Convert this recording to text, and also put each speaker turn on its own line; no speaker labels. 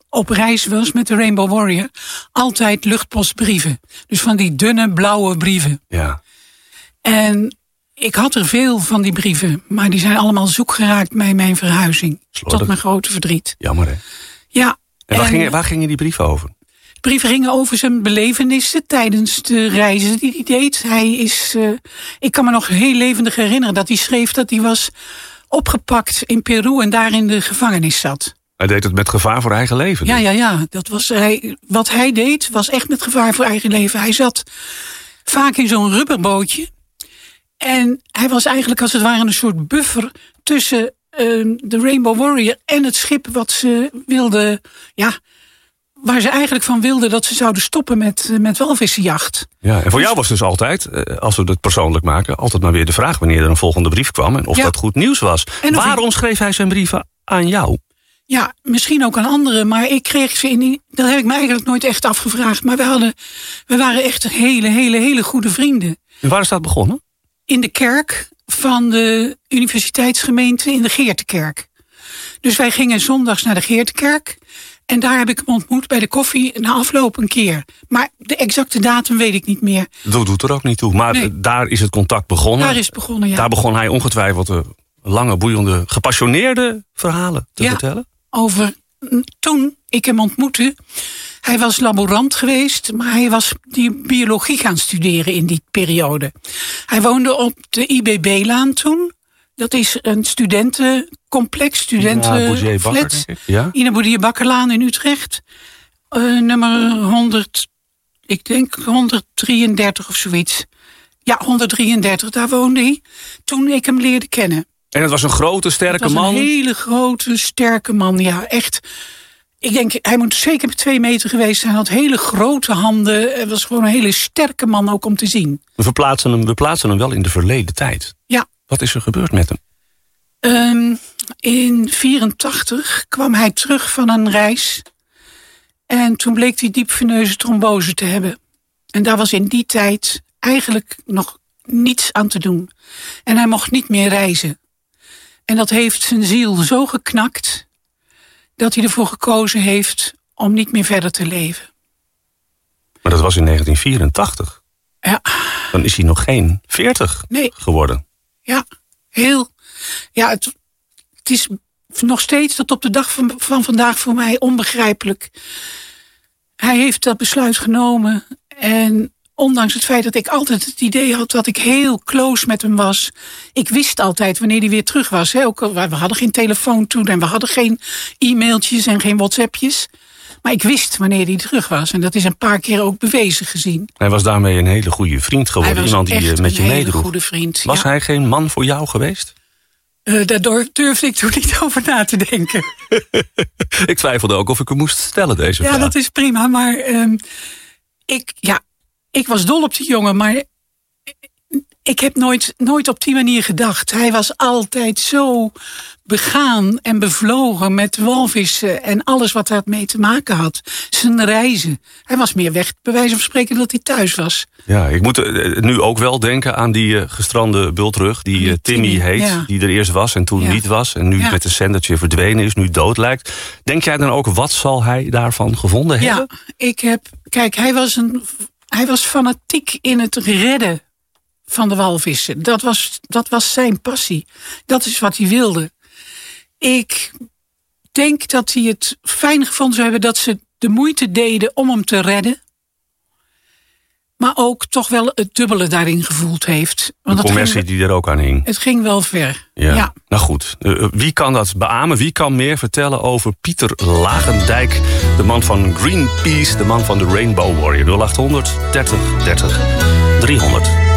op reis was met de Rainbow Warrior, altijd luchtpostbrieven. Dus van die dunne blauwe brieven.
Ja.
En ik had er veel van die brieven, maar die zijn allemaal zoek geraakt bij mijn verhuizing.
Slordig.
Tot mijn grote verdriet.
Jammer, hè?
Ja.
En waar gingen die brieven over?
Brieven gingen over zijn belevenissen tijdens de reizen die hij deed. Ik kan me nog heel levendig herinneren dat hij schreef dat hij was opgepakt in Peru en daar in de gevangenis zat.
Hij deed het met gevaar voor eigen leven. Dus.
Ja. Wat hij deed was echt met gevaar voor eigen leven. Hij zat vaak in zo'n rubberbootje. En hij was eigenlijk als het ware een soort buffer tussen de Rainbow Warrior en het schip wat ze wilden, waar ze eigenlijk van wilden dat ze zouden stoppen met walvissenjacht.
Ja, en voor jou was dus altijd, als we het persoonlijk maken, altijd maar weer de vraag wanneer er een volgende brief kwam en of dat goed nieuws was. En waarom schreef hij zijn brieven aan jou?
Ja, misschien ook aan anderen, maar ik kreeg ze in dat heb ik me eigenlijk nooit echt afgevraagd. Maar we waren echt hele goede vrienden.
En waar is dat begonnen?
In de kerk van de universiteitsgemeente in de Geertekerk. Dus wij gingen zondags naar de Geertekerk. En daar heb ik hem ontmoet bij de koffie na afloop een keer. Maar de exacte datum weet ik niet meer.
Dat doet er ook niet toe. Maar daar is het contact begonnen.
Daar is het begonnen, ja.
Daar begon hij ongetwijfeld lange, boeiende, gepassioneerde verhalen te vertellen.
Over toen ik hem ontmoette. Hij was laborant geweest, maar hij was die biologie gaan studeren in die periode. Hij woonde op de IBB-laan toen. Dat is een studentencomplex, studentenflat. Ina Boerdier-Bakkerlaan in Utrecht. Nummer 133 of zoiets. Ja, 133, daar woonde hij. Toen ik hem leerde kennen.
En het was een grote, sterke man?
Een hele grote, sterke man, ja, echt. Ik denk, hij moet zeker 2 meter geweest zijn. Hij had hele grote handen. Het was gewoon een hele sterke man ook om te zien.
We plaatsen hem wel in de verleden tijd.
Ja.
Wat is er gebeurd met hem?
In 1984 kwam hij terug van een reis. En toen bleek hij diepveneuze trombose te hebben. En daar was in die tijd eigenlijk nog niets aan te doen. En hij mocht niet meer reizen. En dat heeft zijn ziel zo geknakt dat hij ervoor gekozen heeft om niet meer verder te leven.
Maar dat was in 1984.
Ja.
Dan is hij nog geen 40 geworden.
Ja, het is nog steeds tot op de dag van vandaag voor mij onbegrijpelijk. Hij heeft dat besluit genomen en ondanks het feit dat ik altijd het idee had dat ik heel close met hem was. Ik wist altijd wanneer hij weer terug was. Hè? Ook, we hadden geen telefoon toen en we hadden geen e-mailtjes en geen WhatsAppjes. Maar ik wist wanneer hij terug was. En dat is een paar keer ook bewezen gezien.
Hij was daarmee een hele goede vriend geworden. Iemand die met je meedroeg. Een hele
goede vriend.
Was hij geen man voor jou geweest?
Daar durfde ik toen niet over na te denken.
Ik twijfelde ook of ik hem moest stellen, deze vraag.
Ja, dat is prima. Maar ik was dol op die jongen, maar ik heb nooit op die manier gedacht. Hij was altijd zo begaan en bevlogen met walvissen en alles wat daar mee te maken had. Zijn reizen. Hij was meer weg, bij wijze van spreken, dat hij thuis was.
Ja, ik moet nu ook wel denken aan die gestrande bultrug, die Timmy heet, die er eerst was en toen niet was. En nu met een zendertje verdwenen is, nu dood lijkt. Denk jij dan ook, wat zal hij daarvan gevonden hebben?
Kijk, hij was fanatiek in het redden van de walvissen. Dat was zijn passie. Dat is wat hij wilde. Ik denk dat hij het fijn gevonden zou hebben dat ze de moeite deden om hem te redden. Maar ook toch wel het dubbele daarin gevoeld heeft. Want
de commercie die er ook aan hing.
Het ging wel ver.
Ja. Nou goed, wie kan dat beamen? Wie kan meer vertellen over Pieter Lagendijk? De man van Greenpeace, de man van de Rainbow Warrior. 0800 30 30 300.